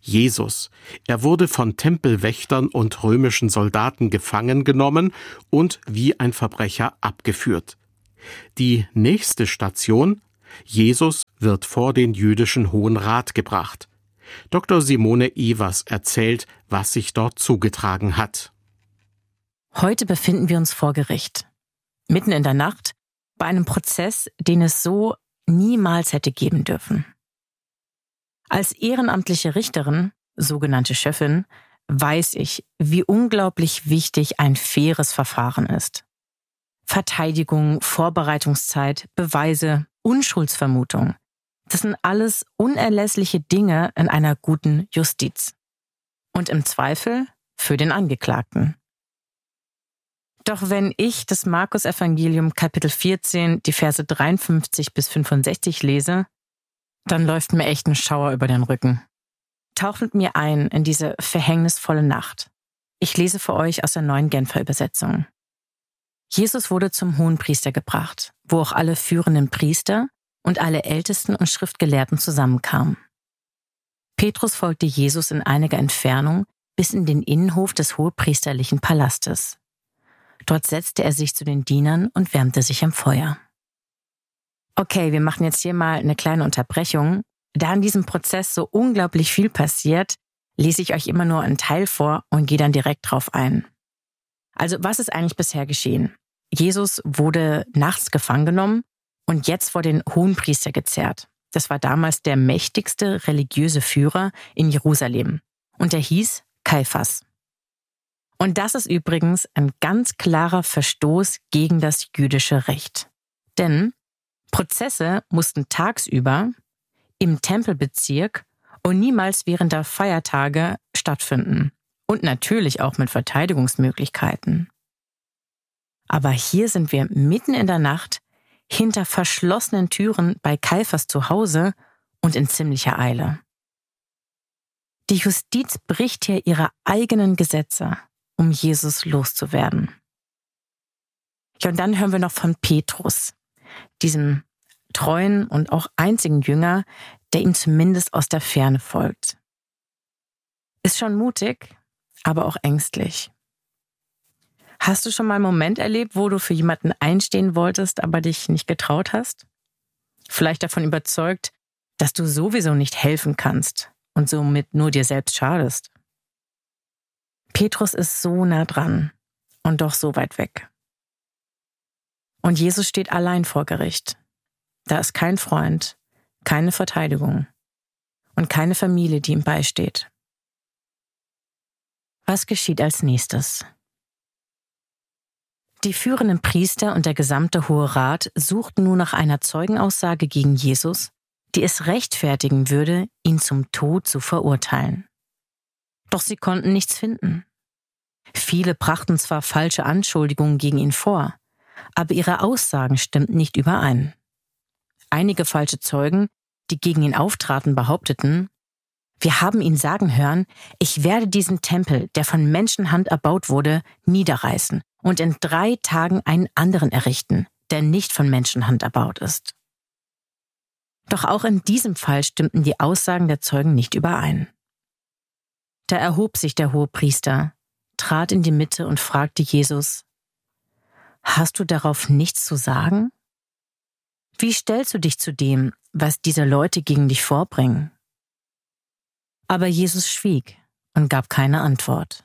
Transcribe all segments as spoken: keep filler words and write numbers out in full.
Jesus. Er wurde von Tempelwächtern und römischen Soldaten gefangen genommen und wie ein Verbrecher abgeführt. Die nächste Station: Jesus wird vor den jüdischen Hohen Rat gebracht. Doktor Simone Evers erzählt, was sich dort zugetragen hat. Heute befinden wir uns vor Gericht. Mitten in der Nacht, bei einem Prozess, den es so niemals hätte geben dürfen. Als ehrenamtliche Richterin, sogenannte Schöffin, weiß ich, wie unglaublich wichtig ein faires Verfahren ist. Verteidigung, Vorbereitungszeit, Beweise, Unschuldsvermutung. Das sind alles unerlässliche Dinge in einer guten Justiz. Und im Zweifel für den Angeklagten. Doch wenn ich das Markus-Evangelium Kapitel vierzehn, die Verse dreiundfünfzig bis fünfundsechzig lese, dann läuft mir echt ein Schauer über den Rücken. Taucht mit mir ein in diese verhängnisvolle Nacht. Ich lese für euch aus der neuen Genfer Übersetzung. Jesus wurde zum Hohenpriester gebracht, wo auch alle führenden Priester und alle Ältesten und Schriftgelehrten zusammenkamen. Petrus folgte Jesus in einiger Entfernung bis in den Innenhof des hohepriesterlichen Palastes. Dort setzte er sich zu den Dienern und wärmte sich am Feuer. Okay, wir machen jetzt hier mal eine kleine Unterbrechung. Da in diesem Prozess so unglaublich viel passiert, lese ich euch immer nur einen Teil vor und gehe dann direkt drauf ein. Also, was ist eigentlich bisher geschehen? Jesus wurde nachts gefangen genommen und jetzt vor den Hohenpriester gezerrt. Das war damals der mächtigste religiöse Führer in Jerusalem. Und er hieß Kaiphas. Und das ist übrigens ein ganz klarer Verstoß gegen das jüdische Recht. Denn Prozesse mussten tagsüber im Tempelbezirk und niemals während der Feiertage stattfinden. Und natürlich auch mit Verteidigungsmöglichkeiten. Aber hier sind wir mitten in der Nacht hinter verschlossenen Türen bei Kaiphas zu Hause und in ziemlicher Eile. Die Justiz bricht hier ihre eigenen Gesetze, um Jesus loszuwerden. Ja, und dann hören wir noch von Petrus, diesem treuen und auch einzigen Jünger, der ihm zumindest aus der Ferne folgt. Ist schon mutig, aber auch ängstlich. Hast du schon mal einen Moment erlebt, wo du für jemanden einstehen wolltest, aber dich nicht getraut hast? Vielleicht davon überzeugt, dass du sowieso nicht helfen kannst und somit nur dir selbst schadest. Petrus ist so nah dran und doch so weit weg. Und Jesus steht allein vor Gericht. Da ist kein Freund, keine Verteidigung und keine Familie, die ihm beisteht. Was geschieht als nächstes? Die führenden Priester und der gesamte Hohe Rat suchten nun nach einer Zeugenaussage gegen Jesus, die es rechtfertigen würde, ihn zum Tod zu verurteilen. Doch sie konnten nichts finden. Viele brachten zwar falsche Anschuldigungen gegen ihn vor, aber ihre Aussagen stimmten nicht überein. Einige falsche Zeugen, die gegen ihn auftraten, behaupteten: Wir haben ihn sagen hören, ich werde diesen Tempel, der von Menschenhand erbaut wurde, niederreißen und in drei Tagen einen anderen errichten, der nicht von Menschenhand erbaut ist. Doch auch in diesem Fall stimmten die Aussagen der Zeugen nicht überein. Da erhob sich der Hohepriester, trat in die Mitte und fragte Jesus: Hast du darauf nichts zu sagen? Wie stellst du dich zu dem, was diese Leute gegen dich vorbringen? Aber Jesus schwieg und gab keine Antwort.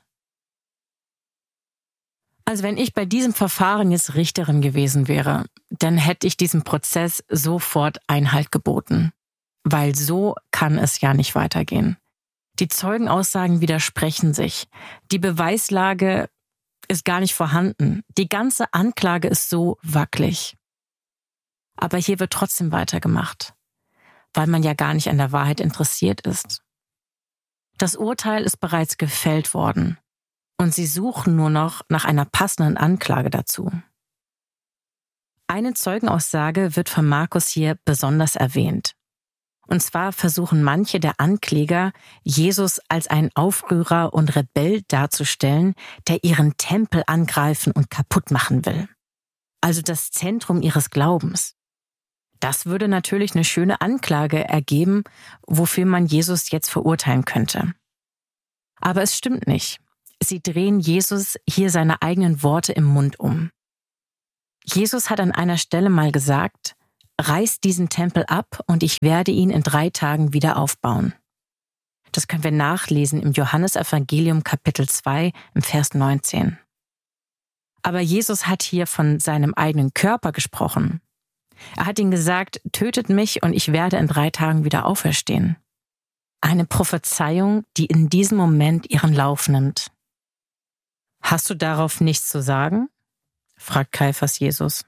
Also wenn ich bei diesem Verfahren jetzt Richterin gewesen wäre, dann hätte ich diesem Prozess sofort Einhalt geboten. Weil so kann es ja nicht weitergehen. Die Zeugenaussagen widersprechen sich. Die Beweislage ist gar nicht vorhanden. Die ganze Anklage ist so wackelig. Aber hier wird trotzdem weitergemacht, weil man ja gar nicht an der Wahrheit interessiert ist. Das Urteil ist bereits gefällt worden und sie suchen nur noch nach einer passenden Anklage dazu. Eine Zeugenaussage wird von Markus hier besonders erwähnt. Und zwar versuchen manche der Ankläger, Jesus als einen Aufrührer und Rebell darzustellen, der ihren Tempel angreifen und kaputt machen will. Also das Zentrum ihres Glaubens. Das würde natürlich eine schöne Anklage ergeben, wofür man Jesus jetzt verurteilen könnte. Aber es stimmt nicht. Sie drehen Jesus hier seine eigenen Worte im Mund um. Jesus hat an einer Stelle mal gesagt, reißt diesen Tempel ab und ich werde ihn in drei Tagen wieder aufbauen. Das können wir nachlesen im Johannesevangelium Kapitel zwei im Vers neunzehn. Aber Jesus hat hier von seinem eigenen Körper gesprochen. Er hat ihnen gesagt, tötet mich und ich werde in drei Tagen wieder auferstehen. Eine Prophezeiung, die in diesem Moment ihren Lauf nimmt. Hast du darauf nichts zu sagen? Fragt Kaiphas Jesus.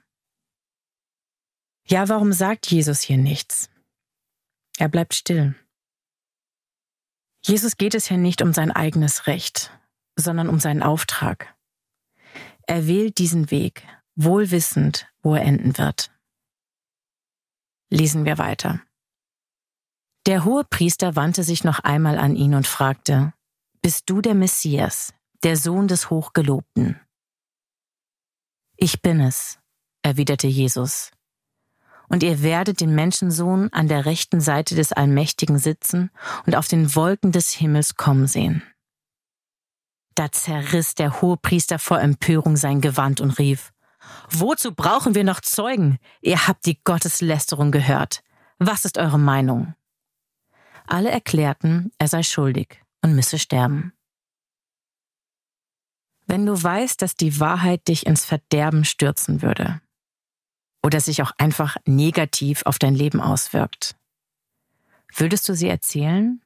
Ja, warum sagt Jesus hier nichts? Er bleibt still. Jesus geht es hier nicht um sein eigenes Recht, sondern um seinen Auftrag. Er wählt diesen Weg, wohl wissend, wo er enden wird. Lesen wir weiter. Der Hohepriester wandte sich noch einmal an ihn und fragte, Bist du der Messias, der Sohn des Hochgelobten? Ich bin es, erwiderte Jesus. Und ihr werdet den Menschensohn an der rechten Seite des Allmächtigen sitzen und auf den Wolken des Himmels kommen sehen. Da zerriss der Hohepriester vor Empörung sein Gewand und rief, Wozu brauchen wir noch Zeugen? Ihr habt die Gotteslästerung gehört. Was ist eure Meinung? Alle erklärten, er sei schuldig und müsse sterben. Wenn du weißt, dass die Wahrheit dich ins Verderben stürzen würde oder sich auch einfach negativ auf dein Leben auswirkt, würdest du sie erzählen?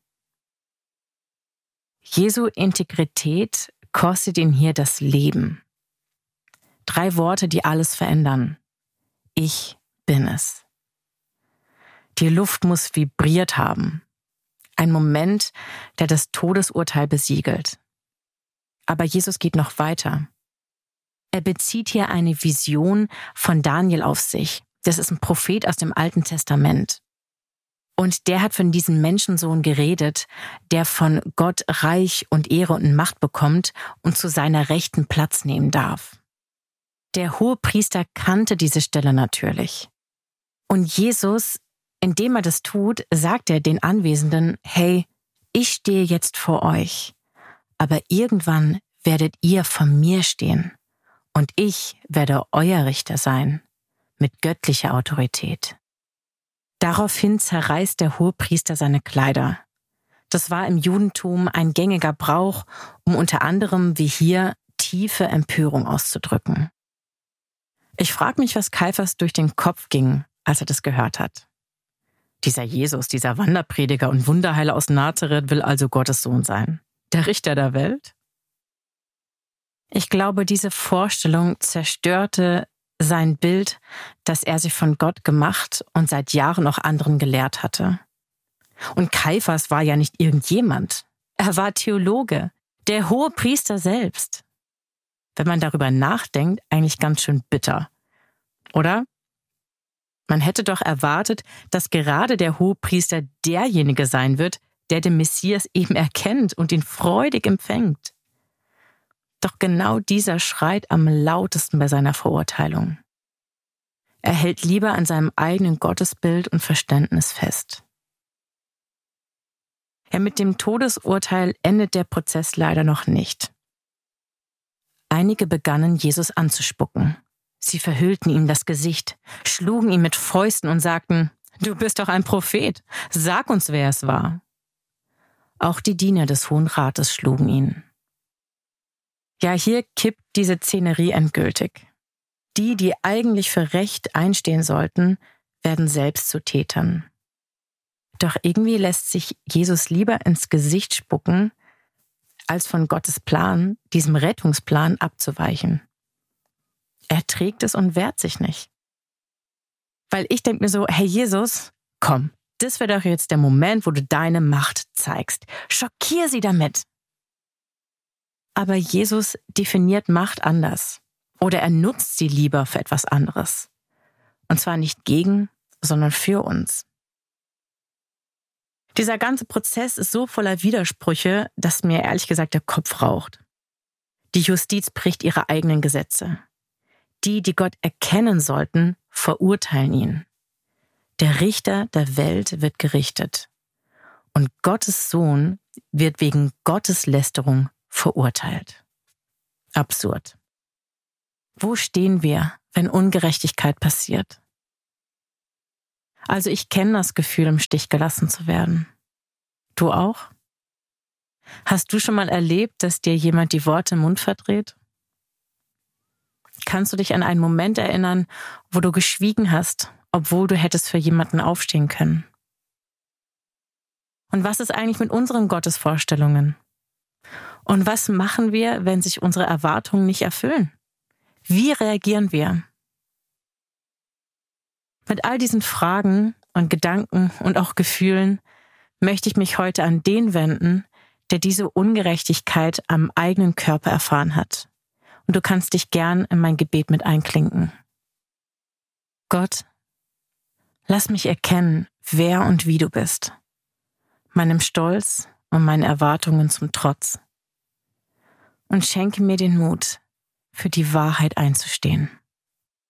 Jesu Integrität kostet ihn hier das Leben. Drei Worte, die alles verändern. Ich bin es. Die Luft muss vibriert haben. Ein Moment, der das Todesurteil besiegelt. Aber Jesus geht noch weiter. Er bezieht hier eine Vision von Daniel auf sich. Das ist ein Prophet aus dem Alten Testament. Und der hat von diesem Menschensohn geredet, der von Gott Reich und Ehre und Macht bekommt und zu seiner Rechten Platz nehmen darf. Der Hohepriester kannte diese Stelle natürlich. Und Jesus, indem er das tut, sagt er den Anwesenden, hey, ich stehe jetzt vor euch, aber irgendwann werdet ihr vor mir stehen und ich werde euer Richter sein, mit göttlicher Autorität. Daraufhin zerreißt der Hohepriester seine Kleider. Das war im Judentum ein gängiger Brauch, um unter anderem wie hier tiefe Empörung auszudrücken. Ich frage mich, was Kaiphas durch den Kopf ging, als er das gehört hat. Dieser Jesus, dieser Wanderprediger und Wunderheiler aus Nazareth will also Gottes Sohn sein. Der Richter der Welt? Ich glaube, diese Vorstellung zerstörte sein Bild, das er sich von Gott gemacht und seit Jahren auch anderen gelehrt hatte. Und Kaiphas war ja nicht irgendjemand. Er war Theologe, der Hohepriester selbst. Wenn man darüber nachdenkt, eigentlich ganz schön bitter. Oder? Man hätte doch erwartet, dass gerade der Hohepriester derjenige sein wird, der den Messias eben erkennt und ihn freudig empfängt. Doch genau dieser schreit am lautesten bei seiner Verurteilung. Er hält lieber an seinem eigenen Gottesbild und Verständnis fest. Ja, mit dem Todesurteil endet der Prozess leider noch nicht. Einige begannen, Jesus anzuspucken. Sie verhüllten ihm das Gesicht, schlugen ihn mit Fäusten und sagten, du bist doch ein Prophet, sag uns, wer es war. Auch die Diener des Hohen Rates schlugen ihn. Ja, hier kippt diese Szenerie endgültig. Die, die eigentlich für Recht einstehen sollten, werden selbst zu Tätern. Doch irgendwie lässt sich Jesus lieber ins Gesicht spucken, als von Gottes Plan, diesem Rettungsplan, abzuweichen. Er trägt es und wehrt sich nicht. Weil ich denke mir so, hey Jesus, komm, das wäre doch jetzt der Moment, wo du deine Macht zeigst. Schockier sie damit. Aber Jesus definiert Macht anders. Oder er nutzt sie lieber für etwas anderes. Und zwar nicht gegen, sondern für uns. Dieser ganze Prozess ist so voller Widersprüche, dass mir ehrlich gesagt der Kopf raucht. Die Justiz bricht ihre eigenen Gesetze. Die, die Gott erkennen sollten, verurteilen ihn. Der Richter der Welt wird gerichtet. Und Gottes Sohn wird wegen Gotteslästerung verurteilt. Absurd. Wo stehen wir, wenn Ungerechtigkeit passiert? Also ich kenne das Gefühl, im Stich gelassen zu werden. Du auch? Hast du schon mal erlebt, dass dir jemand die Worte im Mund verdreht? Kannst du dich an einen Moment erinnern, wo du geschwiegen hast, obwohl du hättest für jemanden aufstehen können? Und was ist eigentlich mit unseren Gottesvorstellungen? Und was machen wir, wenn sich unsere Erwartungen nicht erfüllen? Wie reagieren wir? Mit all diesen Fragen und Gedanken und auch Gefühlen möchte ich mich heute an den wenden, der diese Ungerechtigkeit am eigenen Körper erfahren hat. Und du kannst dich gern in mein Gebet mit einklinken. Gott, lass mich erkennen, wer und wie du bist, meinem Stolz und meinen Erwartungen zum Trotz. Und schenke mir den Mut, für die Wahrheit einzustehen.